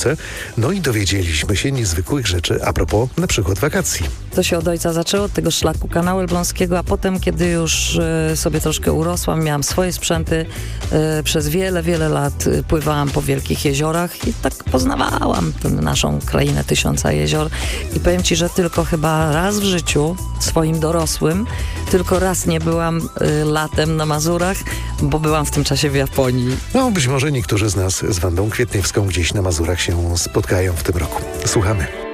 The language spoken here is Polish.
Polsce. No i dowiedzieliśmy się niezwykłych rzeczy a propos na przykład wakacji. To się od ojca zaczęło, od tego szlaku Kanału Elbląskiego, a potem, kiedy już sobie troszkę urosłam, miałam swoje sprzęty, przez wiele, wiele lat pływałam po wielkich jeziorach i tak poznawałam tę naszą krainę tysiąca jezior. I powiem ci, że tylko chyba raz w życiu, swoim dorosłym, tylko raz nie byłam latem na Mazurach, bo byłam w tym czasie w Japonii. No, być może niektórzy z nas z Wandą Kwietniewską gdzieś na Mazurach się spotkają w tym roku. Słuchamy.